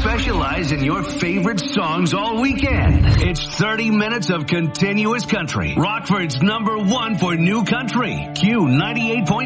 specialize in your favorite songs all weekend. It's 30 minutes of continuous country. Rockford's #1 for new country. Q 98.5.